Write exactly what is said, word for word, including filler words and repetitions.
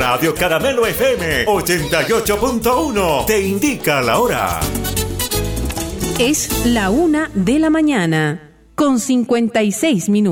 Radio Caramelo F M ochenta y ocho punto uno te indica la hora. Es la una de la mañana, con cincuenta y seis minutos.